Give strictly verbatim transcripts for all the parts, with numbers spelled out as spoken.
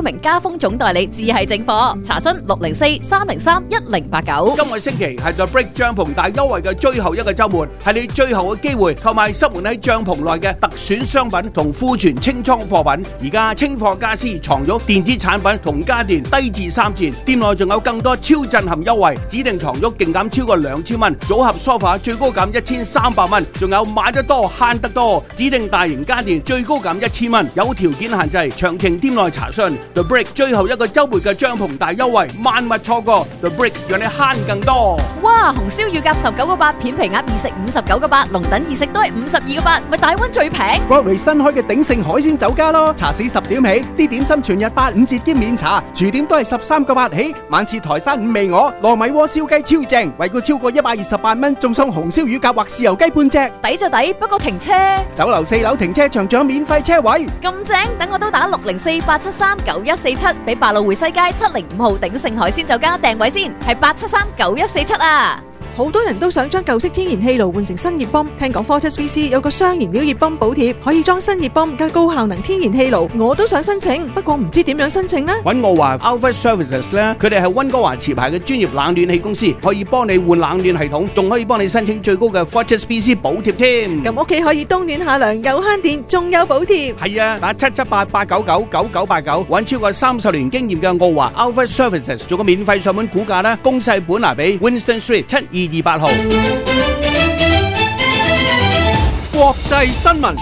明家風總代理，只係正貨。查詢六零四三零三一零八九。 今個星期係 The Brick 帳篷大優惠嘅最後一個週末，係你最後嘅機會購買塞滿喺帳篷內嘅特選商品同庫存清倉貨品。而家清貨家私、床褥、電子產品同家電低至三折，店內仲有更多超震撼優惠，指定床褥勁減超過兩千蚊，組合梳化最高減一千三百蚊，仲有買得多慳得多，指定大型家電最高減一千蚊，有條件限制，詳情店內查詢。The Brick 最後一個週末嘅帳篷大優惠，萬勿錯過。The Brick 讓你慳更多。 哇！紅燒乳鴿十九個八，片皮鴨二食五十九個八，龍躉二食都係五十二個八，咪大溫最平。 Broadway 新開嘅鼎盛海鮮酒家咯，茶市十點起，啲點心全日八五折兼免茶，廚點都係十三個八起。晚市台山五味鵝、糯米鍋燒雞超正，惠顧超過一百二十八蚊，仲送紅燒乳鴿或豉油雞半隻。 抵就抵，不過停車。 酒樓四樓停車場仲有免費車位。 咁正，等我都打六零四八七三九一四七，俾百老匯西街七零五號鼎盛海鮮酒家訂位先，係八七三九一四七啊！ 好多人都想將舊式天然氣爐換成新熱泵，聽講 Fortis V C 有個雙燃料熱泵補貼，可以裝新熱泵加高效能天然氣爐，我都想申請，不過唔知點樣申請呢？ 揾我話 Alpha Services 咧，佢哋係溫哥華持牌嘅專業冷暖氣公司，可以幫你換冷暖系統，仲可以幫你申請最高嘅 Fortis V C 補貼添。 咁屋企可以冬暖夏涼，又慳電，仲有補貼。 係啊，打七七八八九九九九八九，揾超過三十年經驗嘅澳華 Alpha Services 做個免費上門估價啦，公細本拿俾 Winston Street 七二二八號。 國際新聞。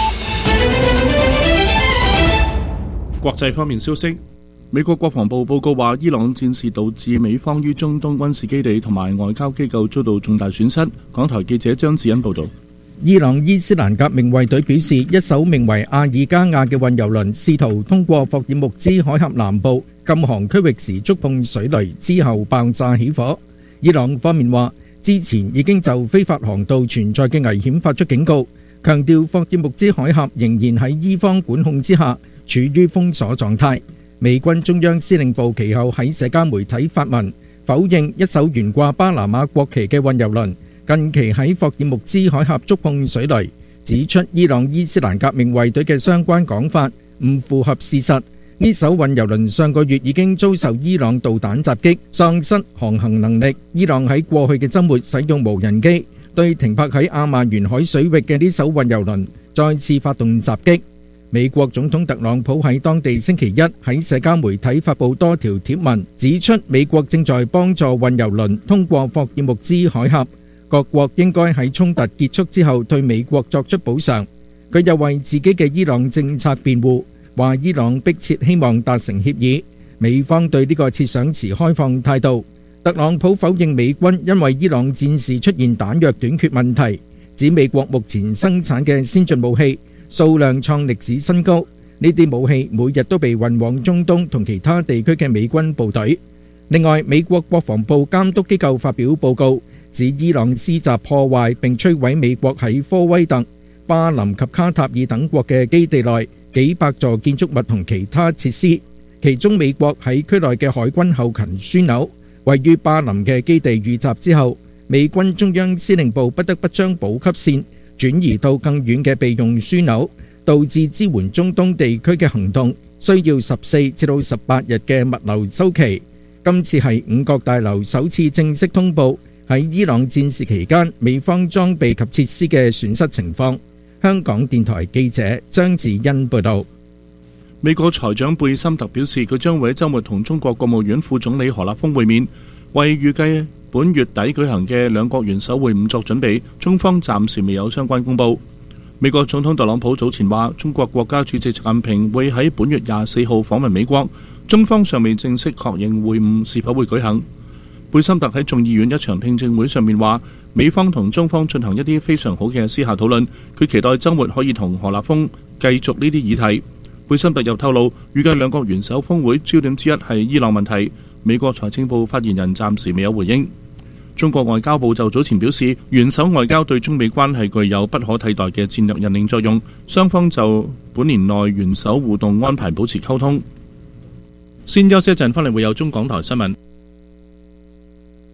國際方面消息，美國國防部報告話，伊朗戰事導致美方於中東軍事基地同埋外交機構遭到重大損失。港台記者張志恩報道。 伊朗伊斯蘭革命衛隊表示，一艘名為阿爾加亞嘅運油輪試圖通過霍爾木茲海峽南部禁航區域時觸碰水雷，之後爆炸起火。伊朗方面話，之前已經就非法航道存在嘅危險發出警告，強調霍爾木茲海峽仍然喺伊方管控之下，處於封鎖狀態。美軍中央司令部其後喺社交媒體發文否認一艘懸掛巴拿馬國旗嘅運油輪近期喺霍爾木茲海峽觸碰水雷，指出伊朗伊斯蘭革命衛隊嘅相關講法唔符合事實。呢艘運油輪上個月已經遭受伊朗導彈襲擊，喪失航行能力。伊朗喺過去嘅週末使用無人機對停泊喺阿曼沿海水域嘅呢艘運油輪再次發動襲擊。美國總統特朗普喺當地星期一喺社交媒體發布多條貼文，指出美國正在幫助運油輪通過霍爾木茲海峽，各國應該喺衝突結束之後對美國作出補償。佢又為自己嘅伊朗政策辯護，話伊朗迫切希望達成協議，美方對呢個設想持開放態度。特朗普否認美軍因為伊朗戰事出現彈藥短缺問題，指美國目前生產嘅先進武器數量創歷史新高，呢啲武器每日都被運往中東同其他地區嘅美軍部隊。另外，美國國防部監督機構發表報告，指伊朗施襲破壞並摧毀美國喺科威特、巴林及卡塔爾等國嘅基地內幾百座建築物同其他設施，其中美國喺區內嘅海軍後勤樞紐位於巴林嘅基地遇襲之後，美軍中央司令部不得不將補給線轉移到更遠嘅備用樞紐，導致支援中東地區嘅行動需要十四至到十八日嘅物流週期。今次係五角大樓首次正式通報喺伊朗戰事期間美方裝備及設施嘅損失情況。香港電台記者張志欣報道。 美國財長貝森特表示，佢將會喺週末同中國國務院副總理何立峰會面，為預計本月底舉行嘅兩國元首會晤作準備。中方暫時未有相關公佈。美國總統特朗普早前話，中國國家主席習近平會喺本月廿四號訪問美國，中方尚未正式確認會晤是否會舉行。貝森特喺眾議院一場聽證會上面話，美方同中方進行一啲非常好嘅私下討論，佢期待週末可以同何立峰繼續呢啲議題。貝森特又透露，預計兩國元首峰會焦點之一係伊朗問題。美國財政部發言人暫時未有回應。中國外交部就早前表示，元首外交對中美關係具有不可替代嘅戰略引領作用，雙方就本年內元首互動安排保持溝通。先休息一陣，翻嚟會有中港台新聞。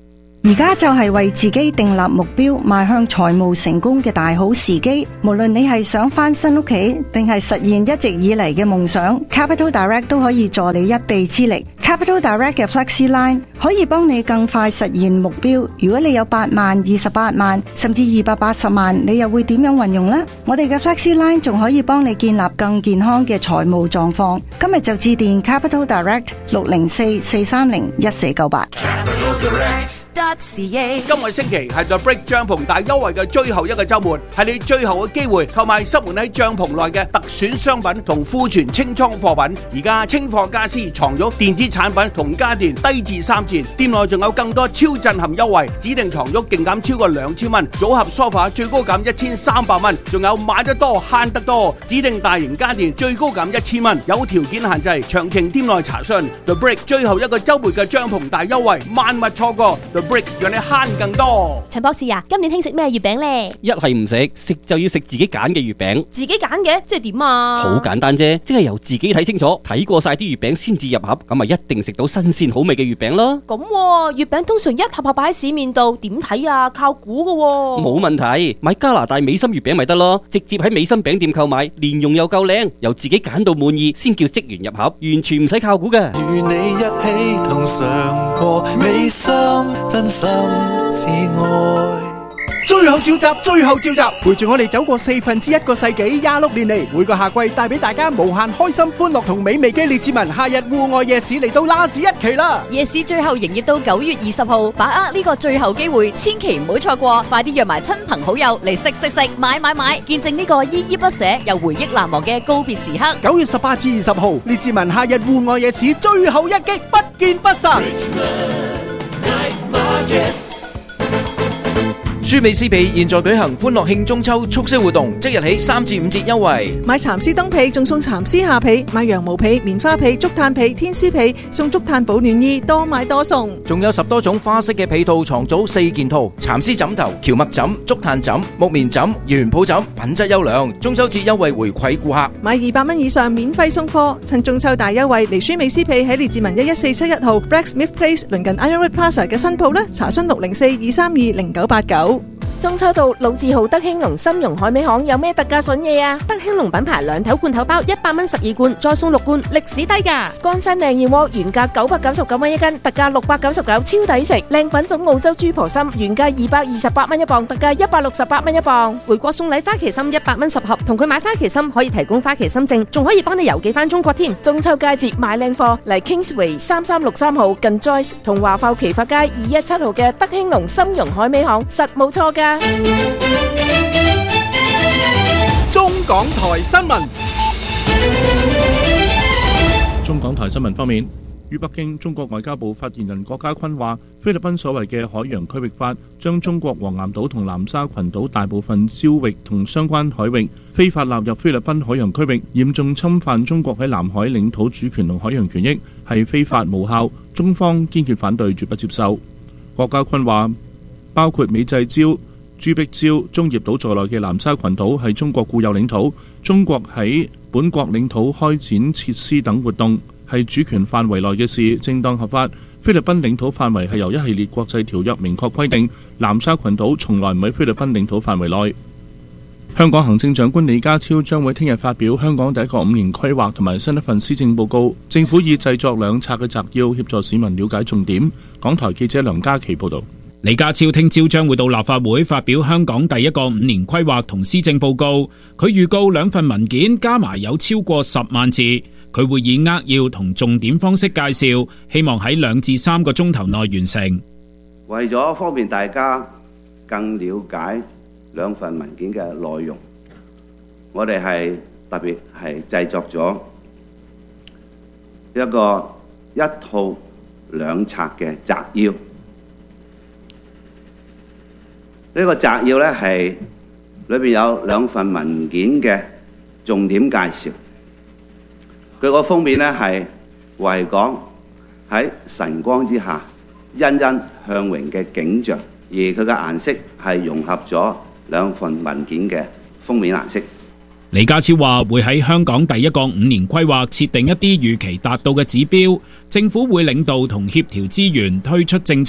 而家就係為自己訂立目標，邁向財務成功嘅大好時機。無論你係想翻新屋企，定係實現一直以嚟嘅夢想， Capital Direct 都可以助你一臂之力。Capital Direct 嘅 Flexi Line 可以幫你更快實現目標。如果你有八萬、二十八萬，甚至二百八十萬，你又會點樣運用呢？我哋嘅 Flexi Line 仲可以幫你建立更健康嘅財務狀況。今日就致電 Capital Direct 六零四四三零一四九八。 今個星期係 The Brick 帳篷大優惠嘅最後一個週末，係你最後嘅機會購買濕門喺帳篷內嘅特選商品同庫存清倉貨品。而家清貨家私、床褥、電子產品同家電低至三折，店內仲有更多超震撼優惠，指定床褥勁減超過兩千蚊，組合梳化最高減一千三百蚊，仲有買得多慳得多，指定大型家電最高減一千蚊，有條件限制，詳情店內查詢。The Brick 最後一個週末嘅帳篷大優惠，萬勿錯過。The Brick 讓你慳更多。 陳博士啊，今年興食咩月餅呢？ 一係唔食，食就要食自己揀嘅月餅。 自己揀嘅，即係點啊？ 好簡單啫，即係由自己睇清楚，睇過晒啲月餅先至入盒，咁咪一定食到新鮮好味嘅月餅咯。 咁喎，月餅通常一盒盒擺喺市面度，點睇啊？靠估噶喎。 冇問題，買加拿大美心月餅咪得咯，直接喺美心餅店購買，蓮蓉又夠靚，由自己揀到滿意先叫職員入盒，完全唔使靠估嘅。 與你一起同嘗過美心，真心至愛。 最後召集，最後召集，陪住我哋走過四分之一個世紀，廿六年嚟，每個夏季帶俾大家無限開心、歡樂同美味嘅列治文夏日戶外夜市嚟到拉市一期啦！ 夜市最後營業到九月二十號，把握呢個最後機會，千祈唔好錯過，快啲約埋親朋好友嚟食食食、買買買，見證呢個依依不捨又回憶難忘嘅告別時刻。 九月十八至二十號，列治文夏日戶外夜市最後一擊，不見不散。 舒美斯皮現在舉行歡樂慶中秋促銷活動，即日起三至五折優惠。 買蠶絲冬被仲送蠶絲夏被，買羊毛被、棉花被、竹炭被、天絲被送竹炭保暖衣，多買多送。 仲有十多種花式嘅被套、床組四件套，蠶絲枕頭、蕎麥枕、竹炭枕、木棉枕、原抱枕，品質優良。中秋節優惠回饋顧客， 買二百蚊以上免費送貨。趁中秋大優惠嚟舒美斯被喺列治文一一四七一號 Blacksmith Place 鄰近 Ironwood Plaza 嘅新鋪呢，查詢六零四二三二零九八九。 中秋到，老字號德興隆參茸海味行有咩特價筍嘢啊？ 德興隆品牌兩頭罐頭包一百蚊十二罐，再送六罐，歷史低價。 乾身靚燕窩原價九百九十九蚊一斤，特價六百九十九，超抵食。靚品種澳洲豬婆參原價二百二十八蚊一磅，特價一百六十八蚊一磅。 回國送禮花旗參一百蚊十盒，同佢買花旗參可以提供花旗參證，仲可以幫你郵寄翻中國添。 中秋佳節買靚貨嚟 Kingsway 三三六三號近 Joyce 同華埠岐發街二一七號嘅德興隆參茸海味行，實冇錯㗎。 中港台新聞。 中港台新聞方面，於北京，中國外交部發言人郭家坤話，菲律賓所謂嘅海洋區域法將中國黃岩島同南沙群島大部分礁域同相關海域非法納入菲律賓海洋區域，嚴重侵犯中國喺南海領土主權同海洋權益，係非法無效，中方堅決反對，絕不接受。郭家坤話，包括美濟礁、朱碧礁、中業島在內嘅南沙群島係中國固有領土，中國喺本國領土開展設施等活動係主權範圍內嘅事，正當合法。菲律賓領土範圍係由一系列國際條約明確規定，南沙群島從來唔喺菲律賓領土範圍內。香港行政長官李家超將會聽日發表香港第一個五年規劃同埋新一份施政報告，政府以製作兩冊嘅摘要協助市民了解重點。港台記者梁嘉琪報導。 李家超聽朝將會到立法會發表香港第一個五年規劃同施政報告，佢預告兩份文件加埋有超過十萬字，佢會以扼要同重點方式介紹，希望喺兩至三個鐘頭內完成。 為咗方便大家更了解兩份文件嘅內容，我哋係特別係製作咗一個一套兩冊嘅摘要。呢個摘要呢係裏邊有兩份文件嘅重點介紹。佢個封面呢係為講喺晨光之下欣欣向榮嘅景象，而佢嘅顏色係融合咗兩份文件嘅封面顏色。 李家超話會喺香港第一個五年規劃設定一啲預期達到嘅指標，政府會領導同協調資源推出政策，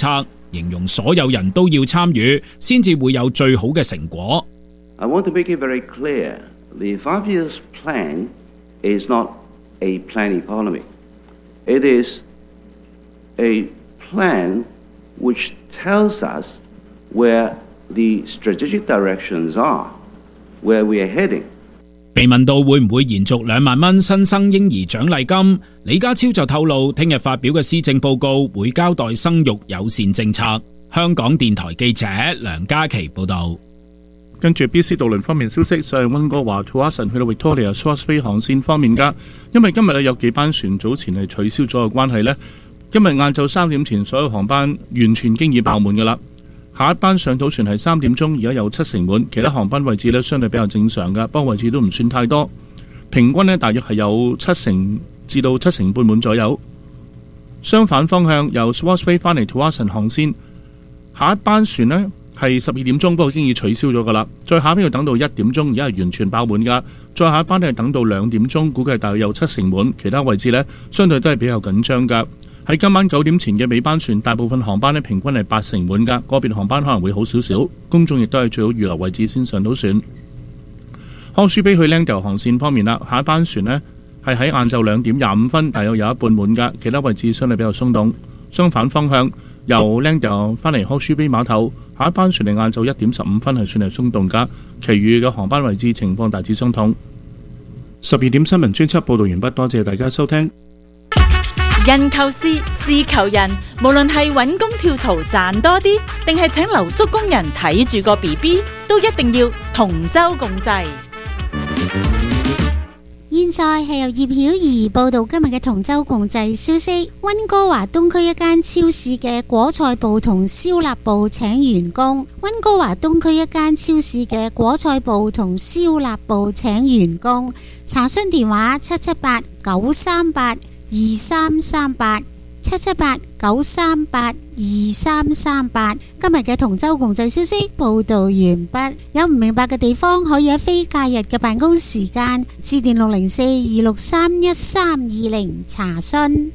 形容所有人都要參與，先至會有最好嘅成果。 I want to make it very clear, the five years plan is not a plan economy. It is a plan which tells us where the strategic directions are, where we are heading. 被問到會唔會延續兩萬蚊新生嬰兒獎勵金，李家超就透露，聽日發表嘅施政報告會交代生育友善政策。香港電台記者梁嘉琪報道。 跟住 B C 渡輪方面消息，上溫哥華 Tsawwassen 去到 Victoria Crossway 航線方面㗎，因為今日咧有幾班船早前係取消咗嘅關係呢，今日晏晝三點前所有航班完全經已爆滿㗎啦。下一班上島船係三點鐘，而家有七成滿，其他航班位置呢相對比較正常㗎，不過位置都唔算太多，平均呢大約係有七成至到七成半滿左右。相反方向由 Crossway 翻嚟 Tsawwassen 航線，下一班船呢係十二點鐘，不過經已取消咗㗎啦。再下邊要等到一點鐘，而家係完全爆滿㗎。再下一班呢係等到兩點鐘，估計大約有七成滿，其他位置呢相對都係比較緊張㗎。喺今晚九點前嘅尾班船，大部分航班呢平均係八成滿㗎，個別航班可能會好少少。公眾亦都係最好預留位置先上到船。康舒比去 Langdale 航線方面啦，下一班船呢係喺晏晝兩點廿五分，大約有一半滿㗎，其他位置相對比較鬆動。相反方向由 Langdale 翻嚟康舒比碼頭，下一班船嚟晏晝一點十五分係算係鬆動㗎，其餘嘅航班位置情況大致相同。十二點新聞專輯報導完畢，多謝大家收聽。 人求事，事求人，無論係揾工跳槽賺多啲，定係請留宿工人睇住個 B B， 都一定要同舟共濟。 現在係由葉曉儀報道今日嘅同舟共濟消息。溫哥華東區一間超市嘅果菜部同燒臘部請員工。溫哥華東區一間超市嘅果菜部同燒臘部請員工。查詢電話七七八九三八二三三八七七八九三八二三三八。今日嘅同舟共濟消息報道完畢。有唔明白嘅地方，可以喺非假日嘅辦公時間致電六零四二六三一三二零查詢。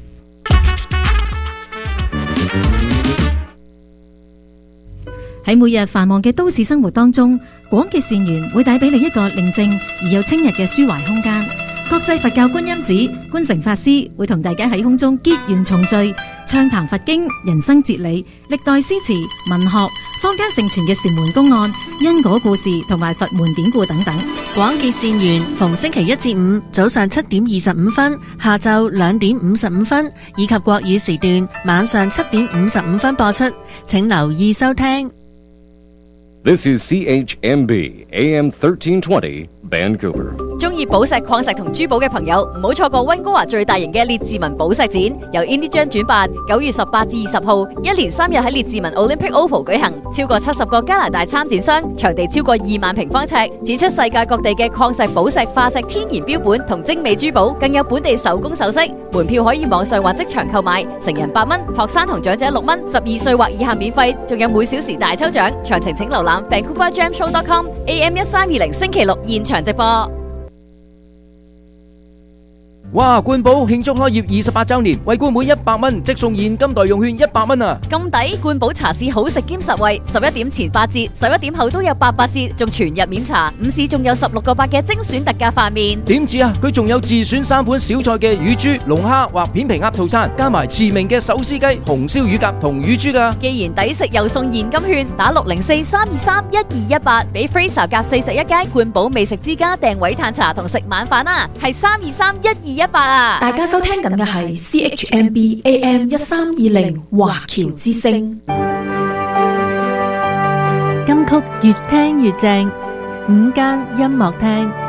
喺每日繁忙嘅都市生活當中，廣結善緣會帶俾你一個寧靜而又清逸嘅抒懷空間。國際佛教觀音寺觀誠法師會同大家喺空中結緣重聚，暢談佛經、人生哲理、歷代詩詞、文學、坊間盛傳嘅禪門公案、因果故事同埋佛門典故等等。 廣結善緣逢星期一至五早上七點二十五分、下晝兩點五十五分以及國語時段晚上七點五十五分播出，請留意收聽。 This is C H M B A M thirteen twenty Vancouver。 中意寶石、礦石同珠寶嘅朋友，唔好錯過溫哥華最大型嘅列治文寶石展，由 Indigen 轉辦，九月十八至二十號，一連三日喺列治文 Olympic Oval 舉行，超過七十個加拿大參展商，場地超過二萬平方尺，展出世界各地嘅礦石、寶石、化石、天然標本同精美珠寶，更有本地手工首飾。門票可以網上或即場購買，成人八蚊，學生同長者六蚊，十二歲或以下免費，仲有每小時大抽獎。詳情請瀏覽 Vancouver Gem Show dot com。A M 一三二零星期六現場直播。 哇！冠寶慶祝開業二十八週年，為冠每一百蚊即送現金代用券一百蚊啊！ 咁抵！冠寶茶市好食兼實惠，十一點前八折，十一點後都有八八折，仲全日免茶。午市仲有十六個八嘅精選特價飯麵。 點止啊！佢仲有自選三款小菜嘅乳豬、龍蝦或片皮鴨套餐，加埋馳名嘅手撕雞、紅燒乳鴿同乳豬㗎。 既然抵食又送現金券，打六零四三二三一二一八，俾 Fraser 夾四十一街冠寶美食之家訂位嘆茶同食晚飯啊！係三二三一二一八啊！ 大家收聽緊嘅係 C H M B A M 一三二零華僑之聲。 金曲越聽越正，午間音樂廳。